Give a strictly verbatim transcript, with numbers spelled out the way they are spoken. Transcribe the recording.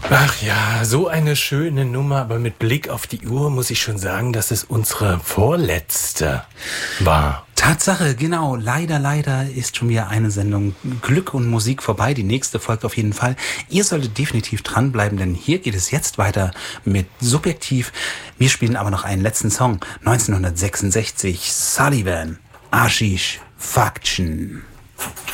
Ach ja, so eine schöne Nummer, aber mit Blick auf die Uhr muss ich schon sagen, dass es unsere vorletzte war. Tatsache, genau. Leider, leider ist schon wieder eine Sendung Glück und Musik vorbei. Die nächste folgt auf jeden Fall. Ihr solltet definitiv dranbleiben, denn hier geht es jetzt weiter mit Subjektiv. Wir spielen aber noch einen letzten Song. neunzehnhundertsechsundsechzig, Sullivan, Ashish Faction.